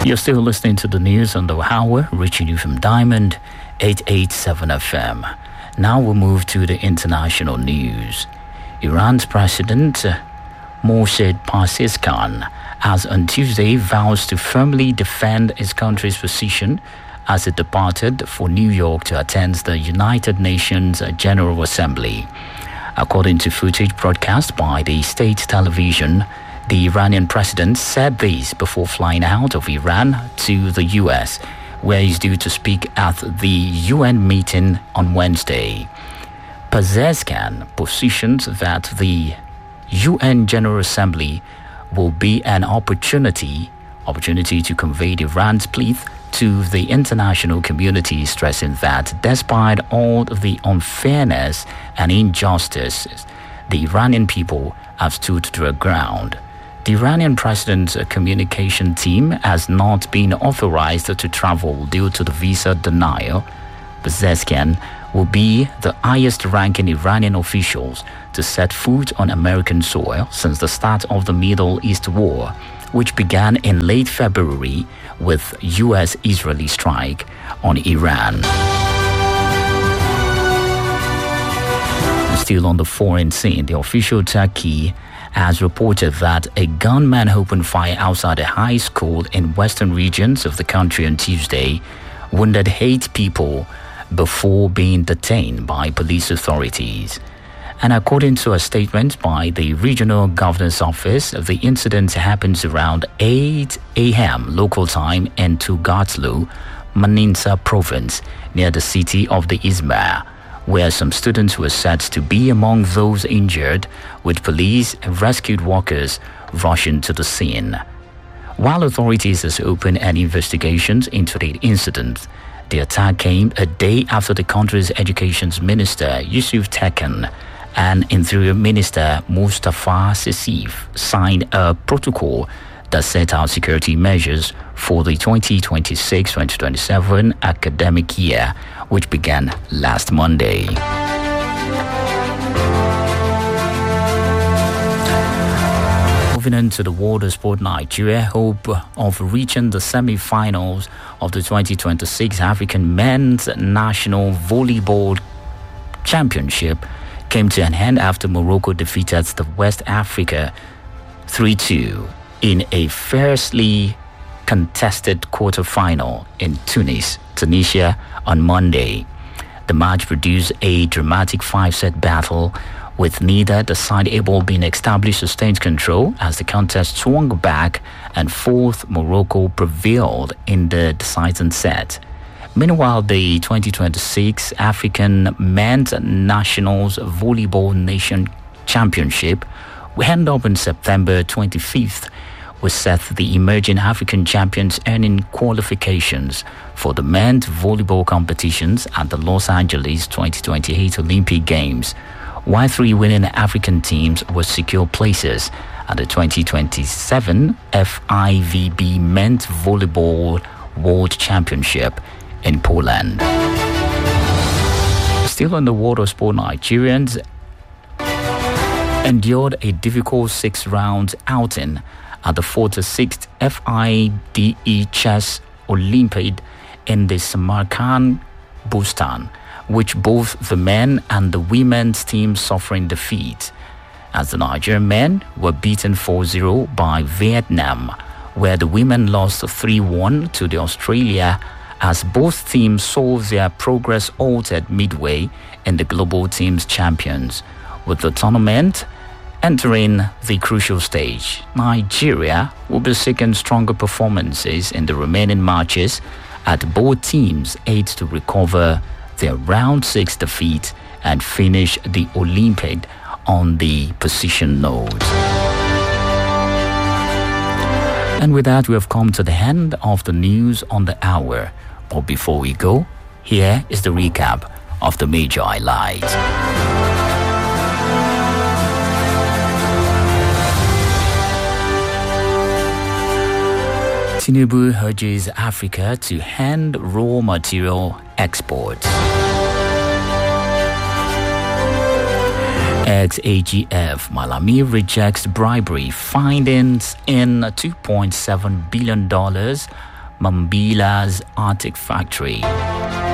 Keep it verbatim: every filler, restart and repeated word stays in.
You're still listening to the news on the hour, reaching you from Diamond eight eighty-seven F M. Now we'll move to the international news. Iran's President Mohammad Pezeshkian has on Tuesday vows to firmly defend his country's position as it departed for New York to attend the United Nations General Assembly. According to footage broadcast by the state television, the Iranian president said this before flying out of Iran to the U S, where he's due to speak at the U N meeting on Wednesday. Pezeshkian positions that the U N General Assembly will be an opportunity, opportunity to convey Iran's plea to the international community, stressing that despite all the unfairness and injustices, the Iranian people have stood their ground. The Iranian president's communication team has not been authorized to travel due to the visa denial. Pezeshkian will be the highest-ranking Iranian officials to set foot on American soil since the start of the Middle East War, which began in late February with U S-Israeli strike on Iran. Still on the foreign scene, the official Turkey has reported that a gunman opened fire outside a high school in western regions of the country on Tuesday, wounded eight people before being detained by police authorities. And according to a statement by the regional governor's office, the incident happens around eight a.m. local time in Tugatlu, Manisa province, near the city of the Izmir, where some students were said to be among those injured, with police and rescued workers rushing to the scene. While authorities have opened an investigation into the incident, the attack came a day after the country's education minister, Yusuf Tekin, and Interior Minister Mustafa Sesif signed a protocol that set out security measures for the twenty twenty-six twenty twenty-seven academic year, which began last Monday. Moving into the water sport, Nigeria hope of reaching the semi-finals of the twenty twenty-six African Men's National Volleyball Championship came to an end after Morocco defeated the West Africa three two in a fiercely contested quarterfinal in Tunis, Tunisia on Monday. The match produced a dramatic five-set battle, with neither the side able being established sustained control as the contest swung back and fourth Morocco prevailed in the deciding set. Meanwhile, the twenty twenty-six African Men's Nationals Volleyball Nation Championship will end up on September twenty-fifth, with set the emerging African champions earning qualifications for the men's volleyball competitions at the Los Angeles twenty twenty-eight Olympic Games, while three winning African teams will secure places at the twenty twenty-seven F I V B Men's Volleyball World Championship in Poland. Still on the water sport, Nigerians endured a difficult six-round outing at the forty-sixth F I D E Chess Olympiad in the Samarkand Bustan, which both the men and the women's teams suffering defeat, as the Nigerian men were beaten four zero by Vietnam, where the women lost three one to the Australia, as both teams saw their progress altered midway in the global teams champions. With the tournament entering the crucial stage, Nigeria will be seeking stronger performances in the remaining matches at both teams aimed to recover their round six defeat and finish the Olympiad on the position note. And with that, we have come to the end of the news on the hour. But before we go, here is the recap of the major highlights. Tinubu urges Africa to end raw material exports. Ex-A G F Malami rejects bribery findings in two point seven billion dollars Mambila's Arctic Factory.